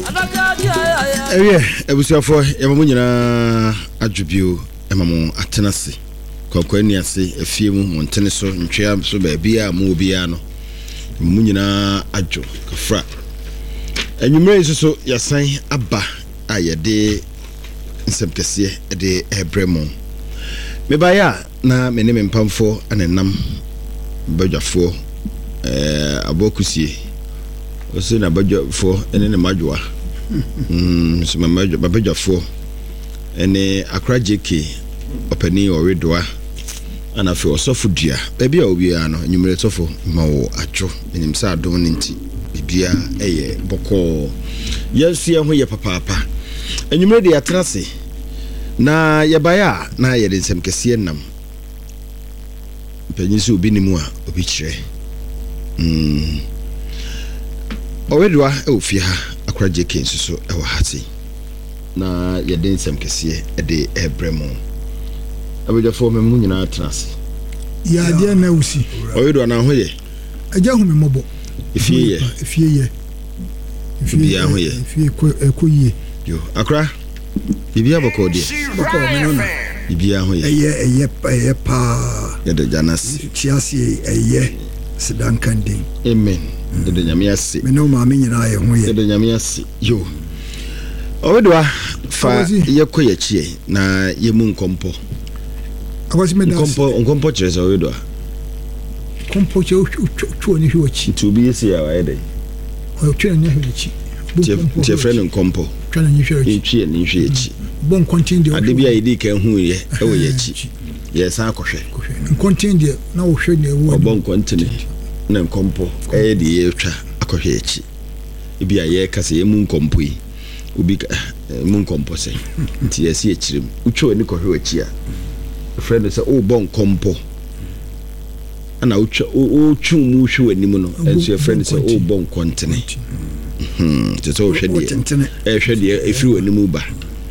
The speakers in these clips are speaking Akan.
ebusuafo yamamu nyina adwubio emamu atenase kwakwani ase afie mu montene so ntwea so ba bia mu obia no mu nyina adwo kafra enwumre so yasan aba ayede nsempkese de ebremo mebaya na mene mempamfo anenam badwafo abokusie oso na badwafo ene ne madwa so mamajo badwafo ene akra JK opani oredoa ana fe osofo dua baby a obi ano nwumre sofo ma wo atwo enim sa adom nti bibia eye boko yesu ye ho ye papa enwumre de atrase na yebaya na ye de nsem kese nam penyisi obi nimu a obi kire oredoa e ofia akra JK nsuso e wo hati na ye de nsem kese e de ebremo abejafo memu nyina atrase ya dia na usi oyedo na ho ye aja hu me mobo ifie ye bibia ho ye ifie ko ye yo akra bibia bako de bako me no na bibia ho ye eye pa ya de janas chiasi eye sedan kandin amen de nyame ase me no ma me nyina ye ho ye de nyame ase yo oyedo fa ye ko ye chie na ye mu nkompo akwasi me das nkompo chese oyedo kompo che o ni hwochi to be ese ya wa de o twa ni hwochi tie friend nkompo twa ni hwochi twie ni hwochi bon continue ade bia yedi kan hu ye e wo ye chi ye san akohwe continue na wo hwe ne wo bon continue na nkompo e de ye twa akohwe chi e bia ye kase ye mu nkompo yi obi mu nkompo se ti ye se echirim utwa ni kohwe chi a friend say o bon kompo ana utwa o twumu hwe anim no enso friend say o bon kontene te so hwe de e hwe de e firi anim ba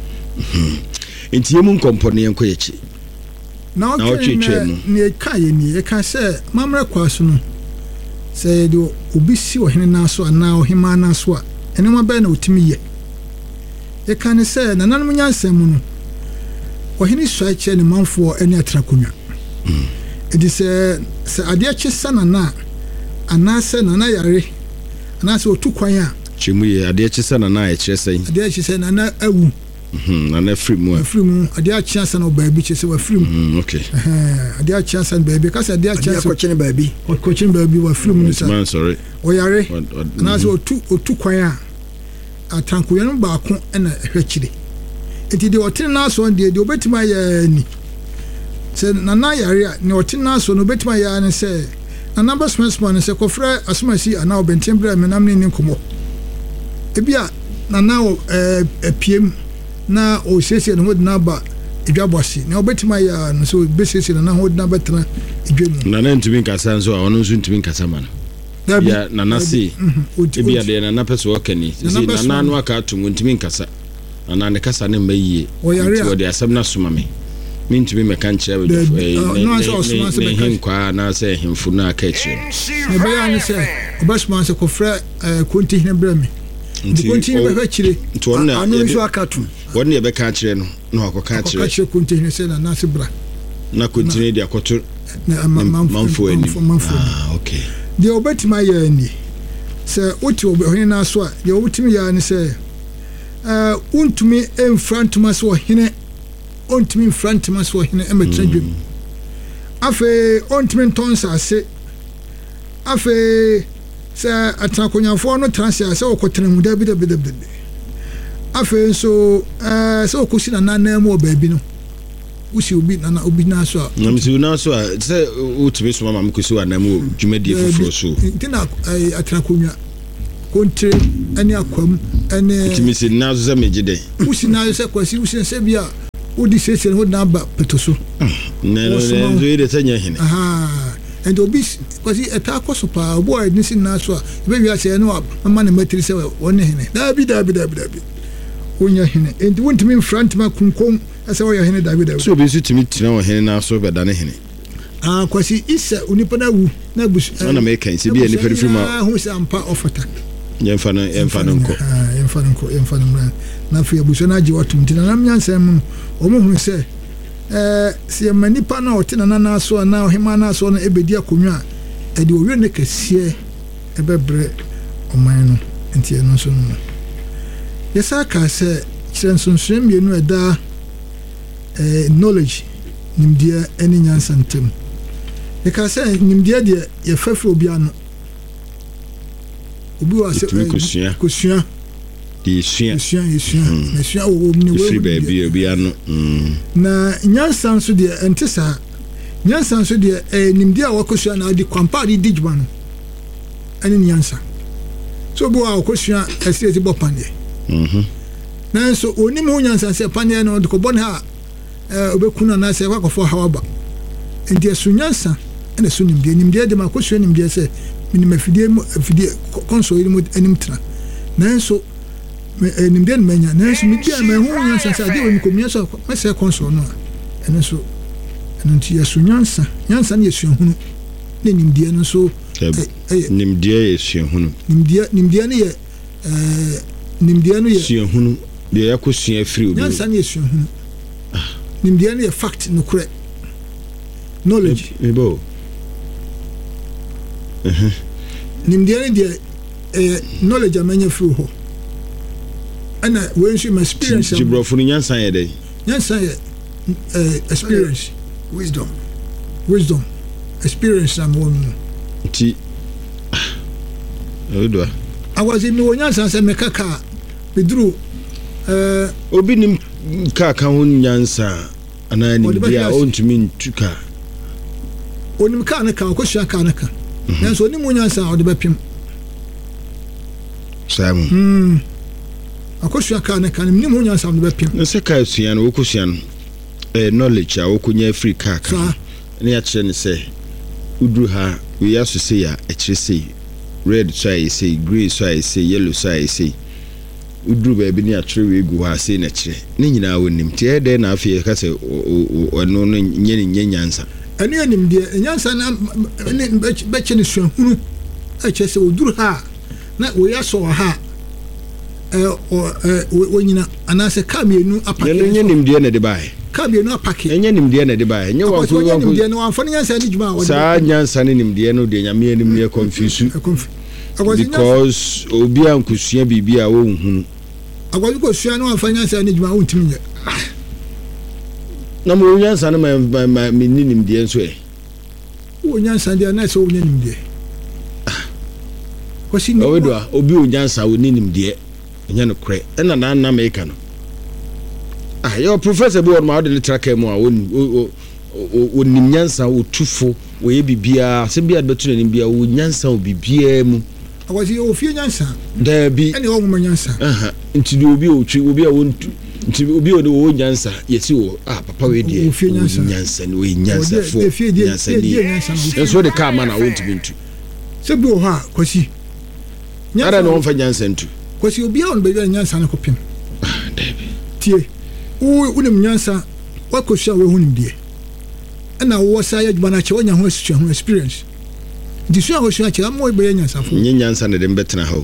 enti yemu nkompo ne enko yechi na otwetwe mu ne kai ni e ka say mamra kwaso no say de obi si ohene na so ana ohema na so a ene ma ba na otimi ye e ka ne say na nanum nyansam mu no ohini swache ne manfo ene atrakonwa edi se ade ache sana na anase na yare anase otukwan a chimu ye ade ache sana na e kire sen ade ache sana na awu na frimu ade ache sana baabi che se wa frimu okay ade ache sana baabi ka se ade ache kochene baabi wa frimu ni sa man sorry o yare anase otukwan a atankoya no baako ena hwekire enti de otin na so de obetima ya ni se na yare a ne otin na so no obetima ya ne se na number smart se kofra asomasi ana obentembra menam ne nkomo ebia na pm na o sese no hodna ba edwabosi na obetima ya no so besese na hodna betena edwemu na ntumi nkasa nso a ono nso ntumi nkasa man ya na nasi ebia de na napeso okani se na no aka atum ntumi nkasa ana ne kasa ne mayiye o de asem na soma me mintumi meka nkyere we no hinkwa na se himfu na aka echi ne be ya ne se obasman se kofra konti hine brame konti ne be kire anu nso aka tum wonne be ka kire no na akoka kire ka konti hine se na se bra na konti ne dia koto na manfo okay de obetima ya ni se oti obehene na so a de obetimi ya ne se untumi enfrantuma so hine ontumi enfrantuma so hine emetradwem afe ontumi ntonsa ase afe se atakonyafo no transia se okotenemu da bi afe so se okosi na nanamu obaabi no usi obi na obi na so a namsi na so a se utumi so mama mkosi wa namu dwumadi foforo so ntina atakonywa kontre ani akwam ani timisi na zo megide usi na se kwasi usi se bia odi sese ho na ba petoso na zo ide tanya hine and obi kwasi eta akoso pa obo ni sin na so a be wi ase no mama na matri se woni hine dabi onya hine and wontimi in front ma kunkom ase wo hine dabi so obi su timi tina wo hine na so be da ne hine kwasi isa unipa na wu na busu na make kan se bia ni ferifima hu se ampa ofata yɛmfa no nkɔ na afei abusua no agye watom nti nanam nyansa mu no ɔmo hunu sɛ sɛ yɛma nipa no a ɔte nana so a na ɔhema no so no ɛbɛdi akonnwa a ɛde ɔwie ne kɛseɛ ɛbɛbrɛ ɔman no nti ɛno nso no yɛsa kaa sɛ kyerɛ nsonsoɛ mmienu ɛda knowledge nimdeɛ ne nyansa ntam yɛka sɛ nimdeɛ deɛ yɛfa firi obi ano obi wɔ sɛ kosua yɛsua wɔ mu ne firi baabi obi ano na nyansa nso deɛ ɛnte saa nyansa nso deɛ nimdeɛ a wɔkosua na ade kwampa de di dwuma no ɛne nyansa so obi wɔ a wɔkosua ɛsɛ bɔ paneɛ nanso onim ho nyansa sɛ paneɛ no de kɔbɔ ne ha obɛkunu anaasɛ wakɔfɔ hawaba nti ɛso nyansa ɛna so nimdeɛ de ma kosua nimdeɛ sɛ minim afidie kɔnsɔ yi mu anim tena nanso nimdeɛ no manya nanso media mahu nyansa sɛ adeɛ wɔ nkomia so mɛsɛ kɔnsɔ no a ɛno so ɛno nti yɛso nyansa no yɛ suahunu ne nimdeɛ no nso nimdeɛ yɛ suahunu nimdeɛ no yɛ suahunu deɛ yɛakɔsua afiri obi nyansa no yɛ suahunu nimdeɛ no yɛ fact nokorɛ knowledge nimdeɛ no deɛ knowledge a manya firi hɔ ɛna wei nso ma experience tibrɔfo no nyansa yɛ dɛ nyansa yɛ experience wisdom experience na mewɔ no nti ɛwodua awase mewɔ nyansa sɛ meka kaa meduru obi nim kaa ka ho nyansa anaa nimdeɛ a ɔntumi ntu kaa onim kaa ne ka ɔkɔsua kaa ne ka nanso onim ho nyansa a ɔde bɛpem saa mu akɔsua kaa ne ka nim ho nyansa a ɔde bɛpem na sɛ kaa sua no wɔkɔsua no knowledge a wɔkɔnya free kaa ka ne yɛakyerɛ ne sɛ woduru ha wei aso sei a ɛkyerɛ sei red so a yɛsei grey so a yɛsei yellow so a yɛsei woduru baabi ne atwerɛ wei gu hɔ a sei na kyerɛ ne nyinaa wɔnim nti ɛdɛn na afei yɛka sɛ ɔno no nyɛ nyansa ɛne anim deɛ nyansa no bɛkyɛ ne suahunu ɛkyerɛ sɛ woduru ha na wei asɔ wɔ ha wɔnyina anaasɛ kaa mmienu apake ɛnyɛ nimdeɛ na de baɛ kaa mmienu apake ɛnyɛ nimdeɛ na de baɛ ɛnyɛ nimdeɛ no wamfa no nyansa ne dwuma a saa nyansa ne nimdeɛ no deɛ nyame anim ne confuse because obi a nkosua biribi a wɔnhunu agwadi kosua no wamfa nyansa ne dwuma a wontimi nyɛ na mo nyansa no ma menni nimdeɛ nso wo nyansa deɛ na sɛ wo nya nimdeɛ kwasi ni obi o nyansa wo ni nimdeɛ ɛnyɛ no korɛ ɛna na meka no yɛ professor bi wɔ ma wode literature mu a wɔnim nyansa wɔtufo wɔyɛ biribiaa sɛ bia de bɛto n'anim bia wɔ nyansa wɔ biribiaa mu akwasi yɛ ofie nyansa daabi ɛne ɔwoma nyansa nti de obi a wɔntu nti obi a wɔwɔ nyansa yɛsi wɔ papa wei deɛ nyansa ne wɔyɛ nyansafo nyansa ne ɛnso de kaa ma na wɔntumi ntu sɛ bi wɔ hɔ a kwasi ada na wɔmfa nyansa ntu kwasi obi a ɔno baabi a nyansa no kɔpem daabi tie wonim nyansa wakɔsua wɔhu nimdeɛ ɛna wowɔ saa yɛ adwuma no akyɛ woanya ho asua ho experience nti sua wɔsua akyɛ ama wɔbɛyɛ nyansafo nyɛ nyansa ne de mbɛtena hɔ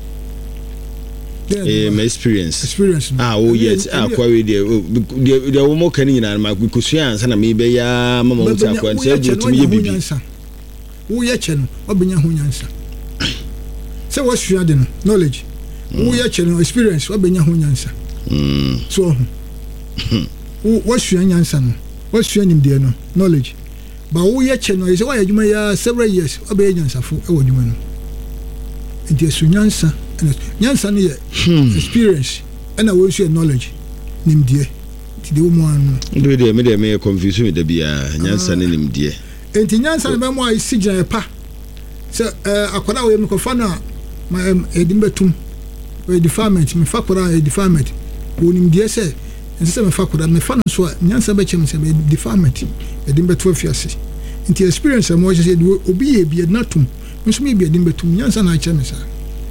my experience yes akwa we deɛ wo mo kan nyina ma kosua ansa na me bɛ ya mama wo ta akwa nse agye tumi yɛ bibi wo yɛ kyɛ no obenya ho nyansa sɛ wɔsua de no knowledge wo yɛ kyɛ no experience obenya ho nyansa so wɔsua nyansa no wɔsua nimdeɛ no knowledge ba wo yɛ kyɛ no yɛ sɛ wɔyɛ adwuma ya several years obɛyɛ nyansafo ɛwɔ adwuma no nti ɛso nyansa nyansa no yɛ experience ɛna wɔsua knowledge nimdeɛ nti de wo mu ano deɛ me deɛ confuse me da bia nyansa ne nimdeɛ nti nyansa no bɛmo a ɛsi gyina ɛpa sɛ akwadaa wɔyɛ mekɔfa no a ɛde mbɛtum wɔyɛ defilement mefa akwadaa a ɛyɛ defilement wɔ nimdeɛ sɛ ɛnsɛ sɛ mefa akwadaa mefa no so a nyansa bɛkyɛ me sɛ bɛyɛ defilement ɛde mbɛto afiase nti experience a mɔhyɛ sɛ obi yɛ bi ɛde natom nso me bi ɛde mbɛtum nyansa na akyerɛ me saa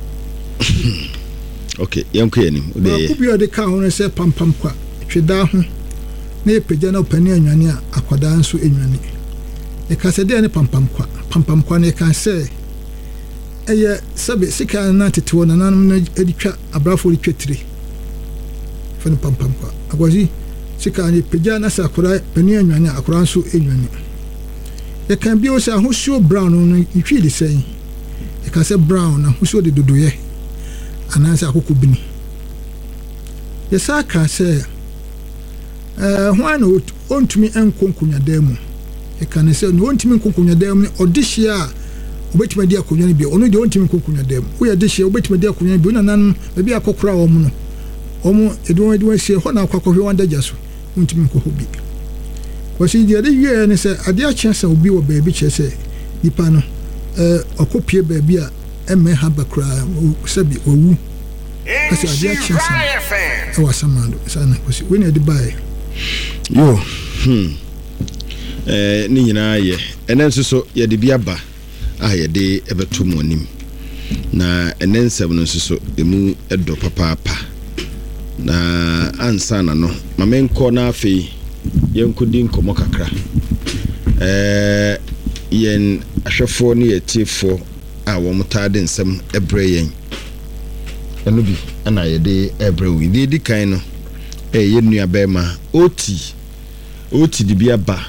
okay yanko yanim ko bi ɔde ka ho sɛ pampam kwa tweda ho na yɛpagya na ɔpani anwane a akwadaa nso anwane ɛka sɛ deɛ ne pampam kwa ne ɛka sɛ ɛyɛ sɛbe sika na tetewo na nanum na editwa abrafo retwetire fene pampam kwa agwazi sika ni pagya na sakora pani anwane akora nso enwane ye kan bi o sa ahosuo brown no itwi de sɛn ye ka sɛ brown na ahosuo de dodoye anansa akoko bini ye sa ka sɛ ho ana ontumi enkonkonya demu ye kan sɛ no ontumi enkonkonya demu odihia obetuma di akonya ne bi ono de ontimi kokunya dem wo ya de hye obetuma di akonya bi ona nan ba bi akokora wo mu no omo edwon hye ho na akwakohwe wanda jaso ontimi ko hobi kwasi de wie ne se ade a kyesa obi wo ba bi kyese nipa no akopie ba bi a emme ha bakra sabi owu kwasi ade a kyesa e wasamando sana kwasi we ne de bae yo ni nyina ye enenso so ye de bi aba yɛde ɛbɛto mu anim na ɛnensɛm no nso emu ɛdɔ papaapa na ansa na no mamenkɔ na afei yɛnkɔdi nkɔmmɔ kakra yɛn ahwɛfoɔ ne yɛtiefoɔ a wɔn taade nsɛm ɛbrɛ yɛn ɛno bi ana yɛde ɛbrɛ wo ne di kan no yɛn nua bɛrima oti de bi aba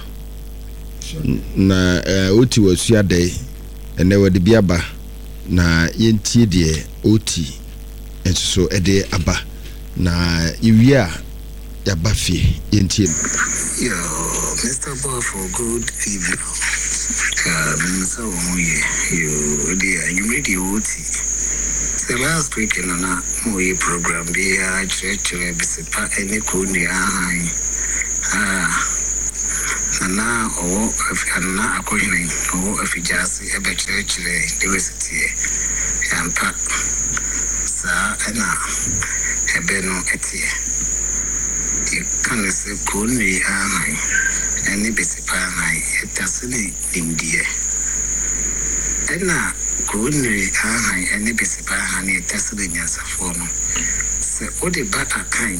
na oti wasua dɛ ene wadi biaba na yentie de oti enso so ede aba na iwia ya bafie yentie yo Mr. Buffalo good evening so you dear you made the oti the last week in na moye program be a church bisipa ene ko ni na afana akohine afijasi ebechire university yampa sa na ebeno etie ikanese kuni anai eni bisipa anai etasini indie ena kuni anai eni bisipa anai etasini nyansafo no se ode ba akan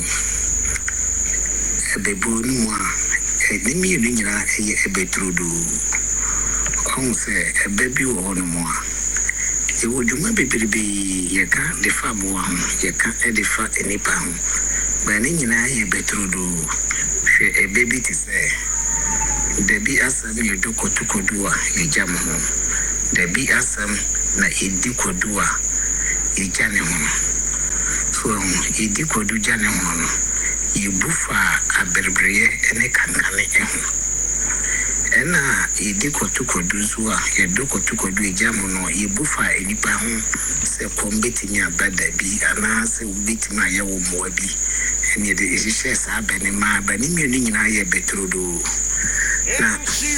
ebebu ni mo ni mi ni nyina eye ebetrudu on se ebebi wo no mo a e woduma beberebe ye ka de fa bo ho ye ka e de fa enipa ho ba ni nyina eye betrudu hwe ebebi ti se de bi asam ye dokotukodu a ye jam ho de bi asam na edikodu a ye jane ho so edikodu jane ho no yibufa aberbreye ene kankane eho ena idikotukodu zuwa yedokotukodu ejamu no yibufa enipa ho se kombeti nya badabi ana se ubiti ma ya wo moabi ene de ehihye sa abene ma abani mienu nyina ye betrodo na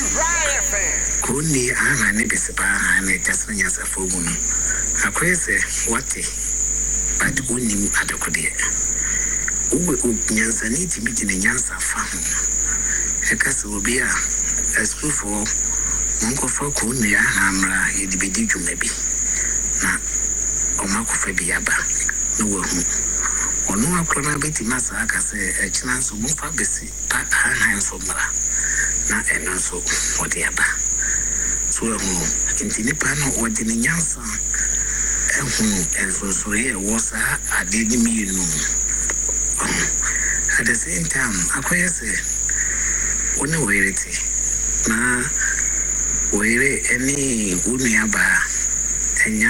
kuni ana ne bisipa ana tasanya safogu no akwese wate but unim adokode uwe nyansani timiti ne nyansa fahu ekase obi a esufo monko fa ko ne amra yedibedi dwumabi na omakofa bi aba no wahu ono akrona beti masa akase echina so monfa besi pa han so mara na eno so odi aba so wahu intini pa no odi ne nyansa ehu enso ye wosa adedi mienu. At the same time, I say, when we na were any uniaba enya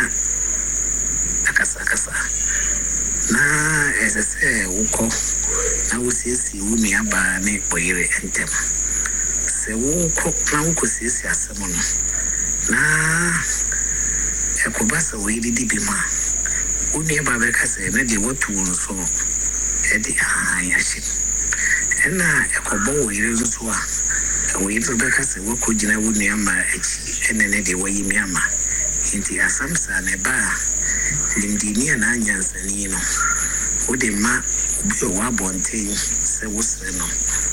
akasa na as I say uko na usisi uniaba ne boyere entem se uko na uko sisi asemono na ekobasa we di bima uniaba beka se na de watu nso edi ayashi ena ekobo we rezo a we beka se wako jina uniama echi enene de wayimi ama inti asamsa ne ba lindinia na anyansani no ode ma obi o wabonten se wosre no